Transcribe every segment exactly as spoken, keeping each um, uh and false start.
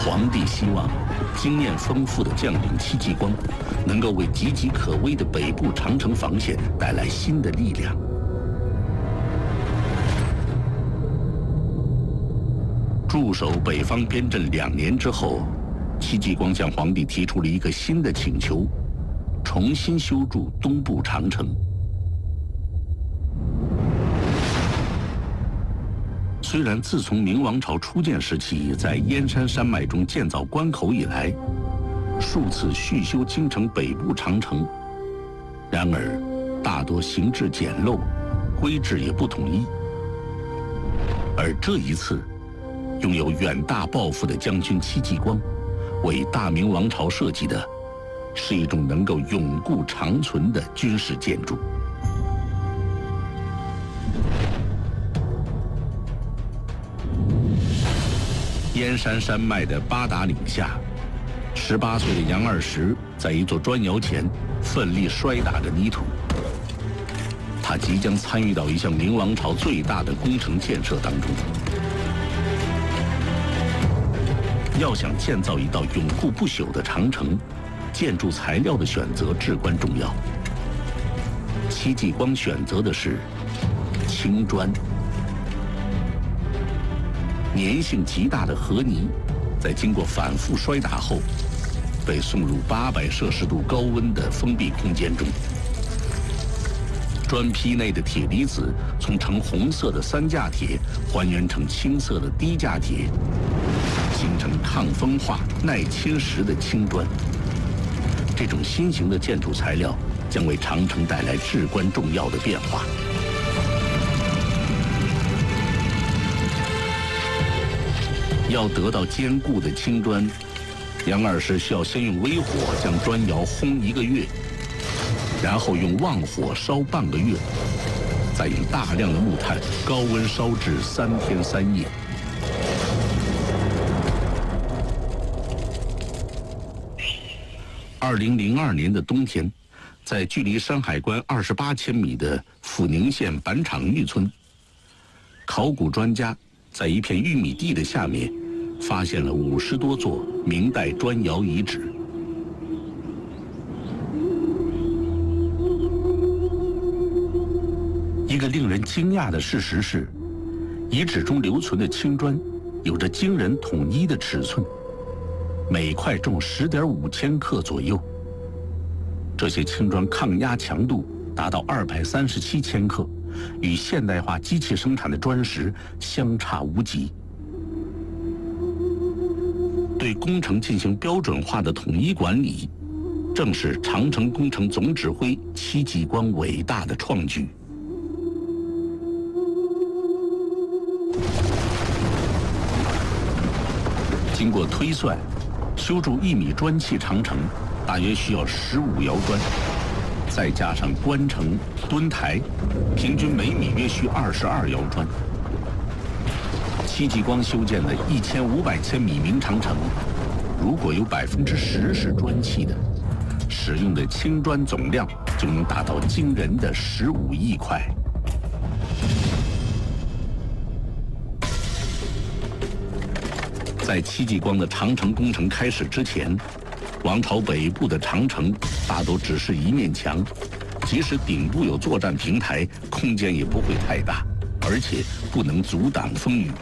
皇帝希望经验丰富的将领戚继光能够为岌岌可危的北部长城防线带来新的力量。驻守北方边镇两年之后，戚继光向皇帝提出了一个新的请求：重新修筑东部长城。虽然自从明王朝初建时期在燕山山脉中建造关口以来，数次续修京城北部长城，然而大多形制简陋，规制也不统一。而这一次，拥有远大抱负的将军戚继光为大明王朝设计的是一种能够永固长存的军事建筑。燕山山脉的八达岭下，十八岁的杨二石在一座砖窑前奋力摔打着泥土。他即将参与到一项明王朝最大的工程建设当中。要想建造一道永固不朽的长城，建筑材料的选择至关重要。戚继光选择的是青砖。粘性极大的河泥，在经过反复摔打后，被送入八百摄氏度高温的封闭空间中。砖坯内的铁离子从呈红色的三价铁还原成青色的低价铁，形成抗风化、耐侵蚀的青砖。这种新型的建筑材料将为长城带来至关重要的变化。要得到坚固的青砖，杨二石需要先用微火将砖窑烘一个月，然后用旺火烧半个月，再用大量的木炭高温烧制三天三夜。二零零二年的冬天，在距离山海关二十八千米的阜宁县板场峪村，考古专家在一片玉米地的下面发现了五十多座明代砖窑遗址。一个令人惊讶的事实是，遗址中留存的青砖有着惊人统一的尺寸，每块重十点五千克左右。这些青砖抗压强度达到二百三十七千克，与现代化机器生产的砖石相差无几。对工程进行标准化的统一管理，正是长城工程总指挥戚继光伟大的创举。经过推算，修筑一米砖砌长城大约需要十五窑砖，再加上关城、墩台，平均每米约需二十二窑砖。戚继光修建的一千五百千米明长城，如果有百分之十是砖砌的，使用的青砖总量就能达到惊人的十五亿块。在戚继光的长城工程开始之前，王朝北部的长城大都只是一面墙，即使顶部有作战平台，空间也不会太大，而且不能阻挡风雨。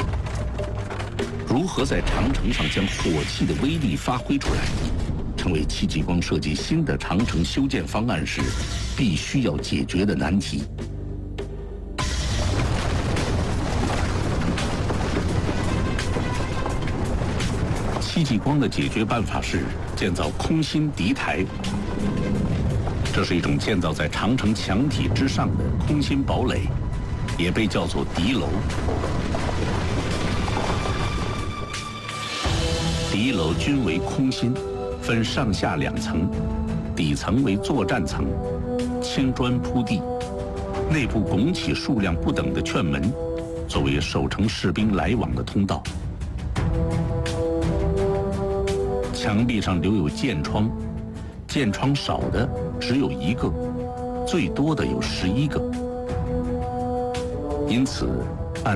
如何在长城上将火器的威力发挥出来，成为戚继光设计新的长城修建方案时必须要解决的难题。戚继光的解决办法是建造空心敌台，这是一种建造在长城墙体之上的空心堡垒，也被叫做敌楼。敌楼均为空心，分上下两层，底层为作战层，青砖铺地，内部拱起数量不等的券门，作为守城士兵来往的通道。墙壁上留有箭窗，箭窗少的只有一个，最多的有十一个。因此，